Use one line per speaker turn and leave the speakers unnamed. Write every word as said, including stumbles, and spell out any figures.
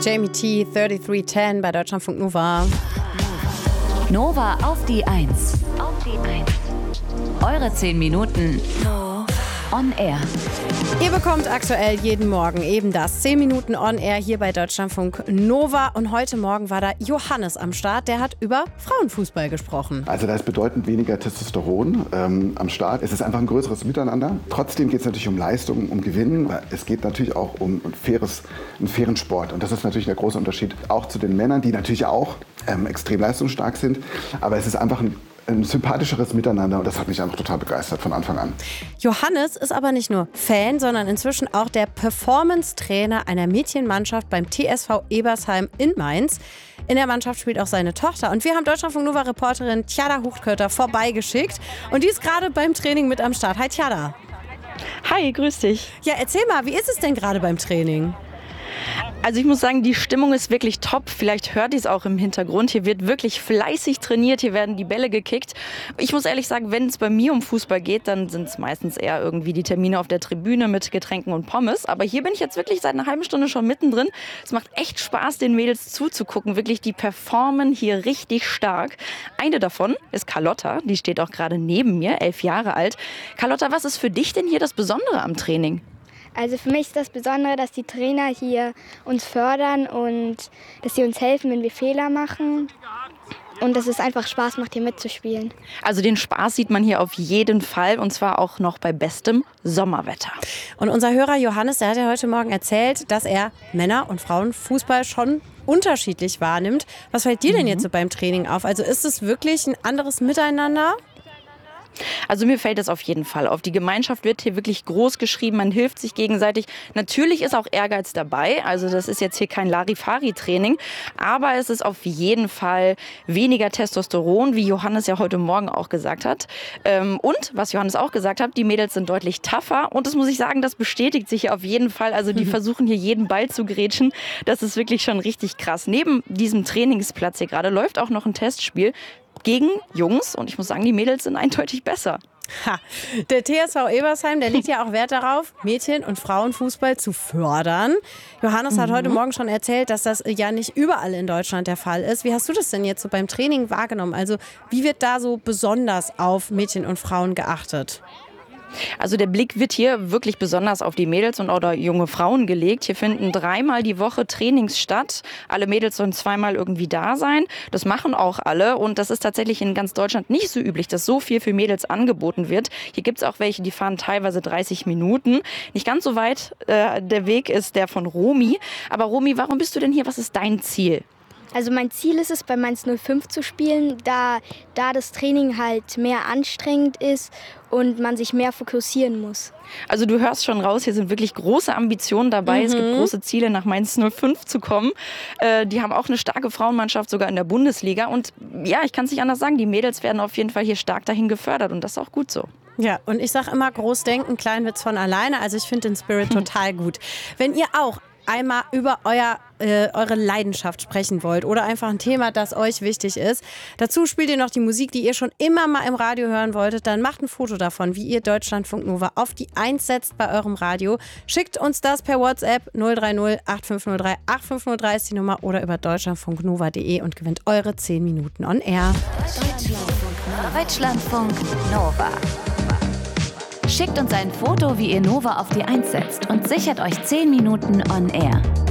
Jamie T, dreiunddreißig zehn bei Deutschlandfunk Nova.
Nova auf die eins. Auf die eins. Eure zehn Minuten on air.
Ihr bekommt aktuell jeden Morgen eben das zehn Minuten on air hier bei Deutschlandfunk Nova. Und heute Morgen war da Johannes am Start. Der hat über Frauenfußball gesprochen.
Also da ist bedeutend weniger Testosteron ähm, am Start. Es ist einfach ein größeres Miteinander. Trotzdem geht es natürlich um Leistung, um Gewinnen. Es geht natürlich auch um ein faires, einen fairen Sport. Und das ist natürlich der große Unterschied auch zu den Männern, die natürlich auch ähm, extrem leistungsstark sind. Aber es ist einfach ein ein sympathischeres Miteinander und das hat mich einfach total begeistert von Anfang an.
Johannes ist aber nicht nur Fan, sondern inzwischen auch der Performance-Trainer einer Mädchenmannschaft beim T S V Ebersheim in Mainz. In der Mannschaft spielt auch seine Tochter und wir haben Deutschlandfunk Nova-Reporterin Tjada Huchtkötter vorbeigeschickt und die ist gerade beim Training mit am Start. Hi Tjada.
Hi, grüß dich.
Ja, erzähl mal, wie ist es denn gerade beim Training?
Also ich muss sagen, die Stimmung ist wirklich top. Vielleicht hört ihr es auch im Hintergrund. Hier wird wirklich fleißig trainiert, hier werden die Bälle gekickt. Ich muss ehrlich sagen, wenn es bei mir um Fußball geht, dann sind es meistens eher irgendwie die Termine auf der Tribüne mit Getränken und Pommes. Aber hier bin ich jetzt wirklich seit einer halben Stunde schon mittendrin. Es macht echt Spaß, den Mädels zuzugucken. Wirklich, die performen hier richtig stark. Eine davon ist Carlotta, die steht auch gerade neben mir, elf Jahre alt. Carlotta, was ist für dich denn hier das Besondere am Training?
Also für mich ist das Besondere, dass die Trainer hier uns fördern und dass sie uns helfen, wenn wir Fehler machen. Und dass es einfach Spaß macht, hier mitzuspielen.
Also den Spaß sieht man hier auf jeden Fall und zwar auch noch bei bestem Sommerwetter.
Und unser Hörer Johannes, der hat ja heute Morgen erzählt, dass er Männer- und Frauenfußball schon unterschiedlich wahrnimmt. Was fällt dir denn jetzt so beim Training auf? Also ist es wirklich ein anderes Miteinander?
Also mir fällt das auf jeden Fall auf. Die Gemeinschaft wird hier wirklich groß geschrieben, man hilft sich gegenseitig. Natürlich ist auch Ehrgeiz dabei, also das ist jetzt hier kein Larifari-Training, aber es ist auf jeden Fall weniger Testosteron, wie Johannes ja heute Morgen auch gesagt hat. Und, was Johannes auch gesagt hat, die Mädels sind deutlich tougher und das muss ich sagen, das bestätigt sich hier auf jeden Fall. Also die versuchen hier jeden Ball zu grätschen, das ist wirklich schon richtig krass. Neben diesem Trainingsplatz hier gerade läuft auch noch ein Testspiel gegen Jungs und ich muss sagen, die Mädels sind eindeutig besser.
Ha. Der T S V Ebersheim, der legt ja auch Wert darauf, Mädchen- und Frauenfußball zu fördern. Johannes mhm. hat heute Morgen schon erzählt, dass das ja nicht überall in Deutschland der Fall ist. Wie hast du das denn jetzt so beim Training wahrgenommen? Also wie wird da so besonders auf Mädchen und Frauen geachtet?
Also der Blick wird hier wirklich besonders auf die Mädels und oder junge Frauen gelegt. Hier finden dreimal die Woche Trainings statt. Alle Mädels sollen zweimal irgendwie da sein. Das machen auch alle und das ist tatsächlich in ganz Deutschland nicht so üblich, dass so viel für Mädels angeboten wird. Hier gibt es auch welche, die fahren teilweise dreißig Minuten. Nicht ganz so weit äh, der Weg ist der von Romy. Aber Romy, warum bist du denn hier? Was ist dein Ziel?
Also mein Ziel ist es, bei Mainz null fünf zu spielen, da, da das Training halt mehr anstrengend ist und man sich mehr fokussieren muss.
Also du hörst schon raus, hier sind wirklich große Ambitionen dabei. Mhm. Es gibt große Ziele, nach Mainz null fünf zu kommen. Äh, die haben auch eine starke Frauenmannschaft, sogar in der Bundesliga. Und ja, ich kann es nicht anders sagen, die Mädels werden auf jeden Fall hier stark dahin gefördert und das ist auch gut so.
Ja, und ich sage immer, groß denken, klein wird's von alleine. Also ich finde den Spirit total gut. Wenn ihr auch einmal über euer, äh, eure Leidenschaft sprechen wollt oder einfach ein Thema, das euch wichtig ist. Dazu spielt ihr noch die Musik, die ihr schon immer mal im Radio hören wolltet. Dann macht ein Foto davon, wie ihr Deutschlandfunk Nova auf die eins setzt bei eurem Radio. Schickt uns das per WhatsApp null drei null acht fünf null drei acht fünf null drei ist die Nummer oder über deutschlandfunk nova punkt de und gewinnt eure zehn Minuten on Air.
Deutschlandfunk, Deutschlandfunk Nova. Schickt uns ein Foto, wie ihr Nova auf die eins setzt und sichert euch zehn Minuten on Air.